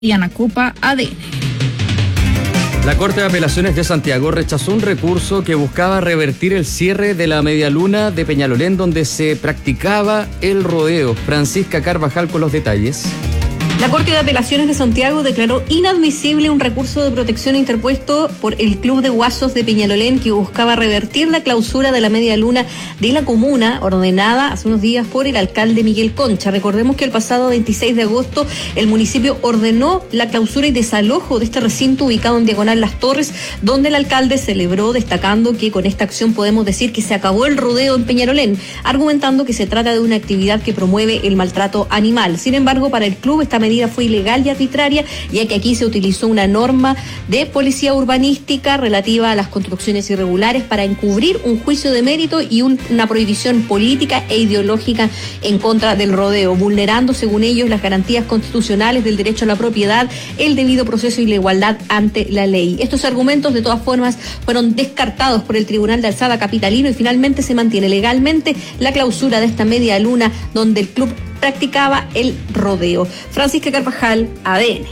Diana Copa, ADN. La Corte de Apelaciones de Santiago rechazó un recurso que buscaba revertir el cierre de la medialuna de Peñalolén, donde se practicaba el rodeo. Francisca Carvajal con los detalles. La Corte de Apelaciones de Santiago declaró inadmisible un recurso de protección interpuesto por el Club de Guasos de Peñalolén que buscaba revertir la clausura de la media luna de la comuna, ordenada hace unos días por el alcalde Miguel Concha. Recordemos que el pasado 26 de agosto el municipio ordenó la clausura y desalojo de este recinto ubicado en Diagonal Las Torres, donde el alcalde celebró destacando que con esta acción podemos decir que se acabó el rodeo en Peñalolén, argumentando que se trata de una actividad que promueve el maltrato animal. Sin embargo, para el club esta medida fue ilegal y arbitraria, ya que aquí se utilizó una norma de policía urbanística relativa a las construcciones irregulares para encubrir un juicio de mérito y una prohibición política e ideológica en contra del rodeo, vulnerando, según ellos, las garantías constitucionales del derecho a la propiedad, el debido proceso y la igualdad ante la ley. Estos argumentos, de todas formas, fueron descartados por el Tribunal de Alzada capitalino y finalmente se mantiene legalmente la clausura de esta media luna donde el club practicaba el rodeo. Francisca Carvajal, ADN.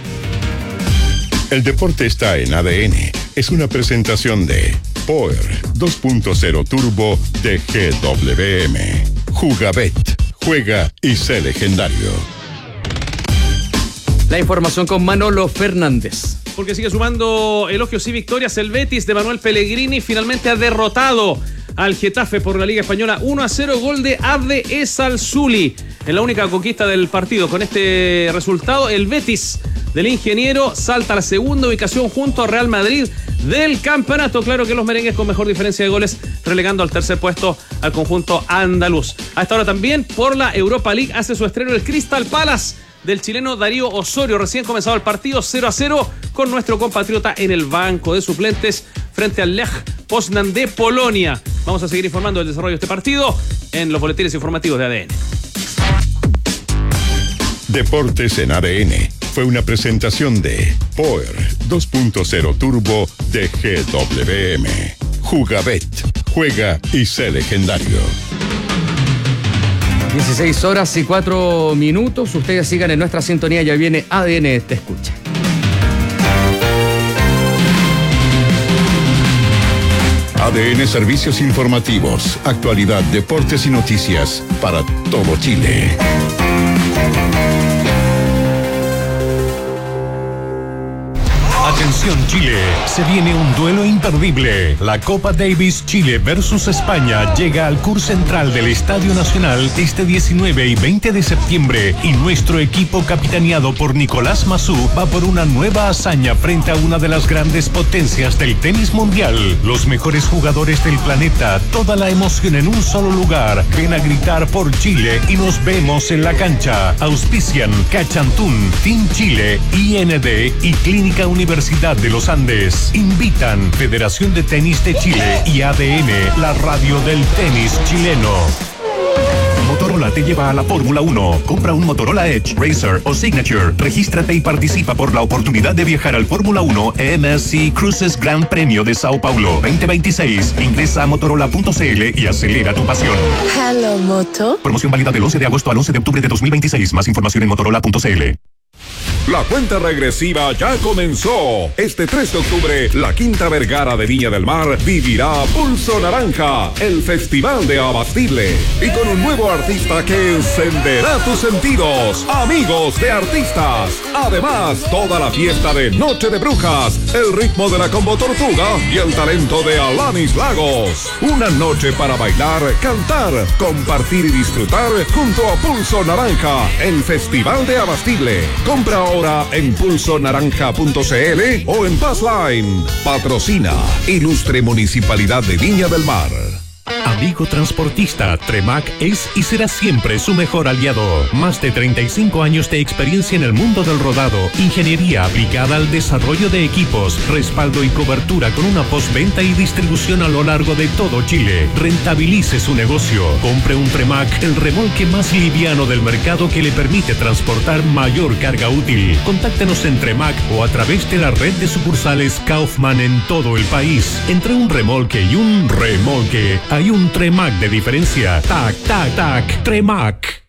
El deporte está en ADN. Es una presentación de Power 2.0 Turbo de GWM. Jugabet. Juega y sé legendario. La información con Manolo Fernández. Porque sigue sumando elogios y victorias. El Betis de Manuel Pellegrini finalmente ha derrotado al Getafe por la Liga Española 1-0, gol de Abde Esalzuli. En la única conquista del partido. Con este resultado, el Betis del ingeniero salta a la segunda ubicación junto a Real Madrid del campeonato. Claro que los merengues con mejor diferencia de goles, relegando al tercer puesto al conjunto andaluz. A esta hora también, por la Europa League, hace su estreno el Crystal Palace del chileno Darío Osorio. Recién comenzado el partido 0-0 con nuestro compatriota en el banco de suplentes frente al Lech Poznan de Polonia. Vamos a seguir informando del desarrollo de este partido en los boletines informativos de ADN. Deportes en ADN fue una presentación de Power 2.0 Turbo de GWM. Jugabet. Juega y sé legendario. 16:04. Ustedes sigan en nuestra sintonía. Ya viene ADN Te Escucha. ADN Servicios Informativos. Actualidad, deportes y noticias para todo Chile. Atención Chile, se viene un duelo imperdible. La Copa Davis Chile versus España llega al CUR Central del Estadio Nacional este 19 y 20 de septiembre y nuestro equipo capitaneado por Nicolás Massú va por una nueva hazaña frente a una de las grandes potencias del tenis mundial. Los mejores jugadores del planeta, toda la emoción en un solo lugar. Ven a gritar por Chile y nos vemos en la cancha. Auspician Cachantún, Team Chile, IND y Clínica Universidad de los Andes. Invitan Federación de Tenis de Chile y ADN, la radio del tenis chileno. Motorola te lleva a la Fórmula 1. Compra un Motorola Edge, Racer o Signature. Regístrate y participa por la oportunidad de viajar al Fórmula 1 MSC Cruises Gran Premio de Sao Paulo 2026. Ingresa a motorola.cl y acelera tu pasión. Hello, Moto. Promoción válida del 11 de agosto al 11 de octubre de 2026. Más información en motorola.cl. La cuenta regresiva ya comenzó. Este 3 de octubre, la Quinta Vergara de Viña del Mar vivirá Pulso Naranja, el festival de Abastible. Y con un nuevo artista que encenderá tus sentidos. Amigos de artistas. Además, toda la fiesta de Noche de Brujas, el ritmo de la Combo Tortuga y el talento de Alanis Lagos. Una noche para bailar, cantar, compartir y disfrutar junto a Pulso Naranja, el festival de Abastible. Compra ahora en pulsonaranja.cl o en Passline. Patrocina Ilustre Municipalidad de Viña del Mar. Amigo transportista, Tremac es y será siempre su mejor aliado. Más de 35 años de experiencia en el mundo del rodado, ingeniería aplicada al desarrollo de equipos, respaldo y cobertura con una postventa y distribución a lo largo de todo Chile. Rentabilice su negocio. Compre un Tremac, el remolque más liviano del mercado que le permite transportar mayor carga útil. Contáctenos en Tremac o a través de la red de sucursales Kaufman en todo el país. Entre un remolque y un remolque hay un Tremac de diferencia. Tac, tac, tac, Tremac.